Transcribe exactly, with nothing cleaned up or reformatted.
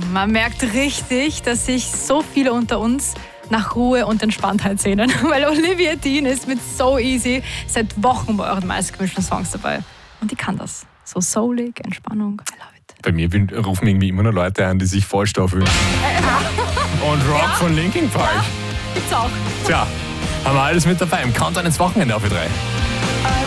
Man merkt richtig, dass sich so viele unter uns nach Ruhe und Entspanntheit sehnen. Weil Olivia Dean ist mit So Easy seit Wochen bei euren meistgewünschten Songs dabei. Und die kann das. So soulig, Entspannung, I love it. Bei mir rufen irgendwie immer noch Leute an, die sich Vollstau fühlen. Und Rock ja. von Linkin Park. Ja, gibt's auch. Tja, haben wir alles mit dabei im Countdown ins Wochenende auf die drei.